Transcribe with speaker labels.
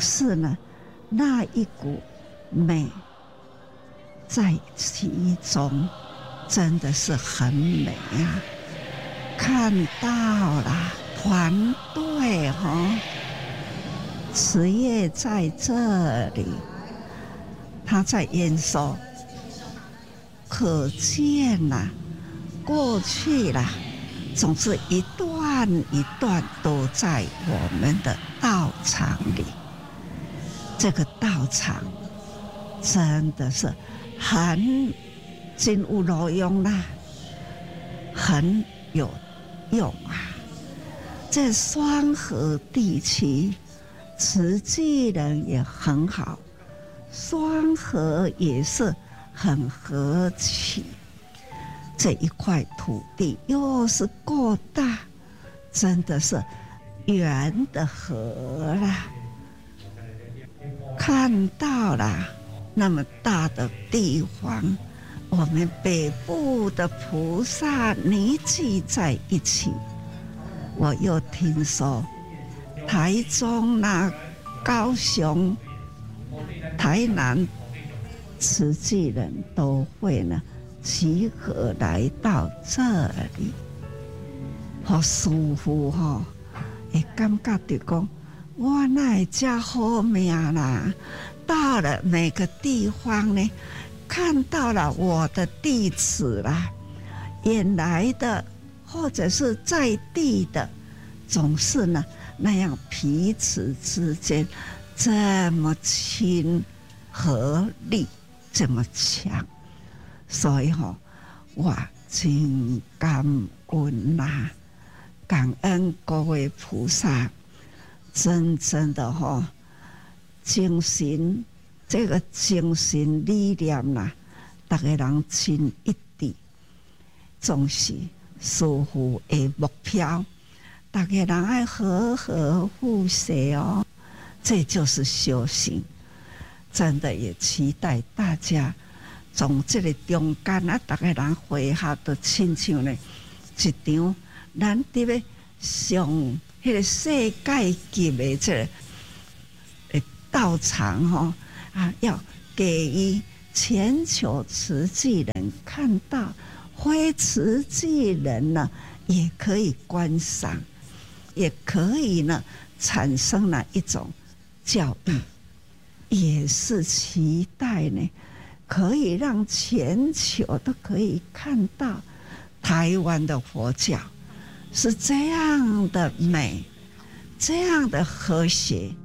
Speaker 1: 是呢，那一股美在其中，真的是很美啊！看到了团队慈叶在这里，他在演奏，可见啦，过去啦，总是一段一段都在我们的道场里。这个道场真的是很真有路用啦，很有用啊！这双河地区慈济人也很好，双河也是很和气。这一块土地又是够大，真的是圆的河啦。看到了那么大的地方，我们北部的菩萨凝聚在一起。我又听说台中啦、高雄、台南慈济人都会呢集合来到这里，好舒服会感觉到讲我哪会这好命啦！到了每个地方呢，看到了我的弟子啦，远来的或者是在地的，总是呢那样彼此之间这么亲和力这么强，所以我真感恩啦，感恩各位菩萨。真正的精神，这个精神力量啦，大家人亲一致，总是师父的目标，大家人爱和和互协这就是修行。真的也期待大家从这个中间大家人会合的亲像呢一场咱伫咧上。迄个世界级的这个道场要给予全球慈济人看到，非慈济人呢也可以观赏，也可以呢产生了一种教育，也是期待呢可以让全球都可以看到台湾的佛教是这样的美，这样的和谐，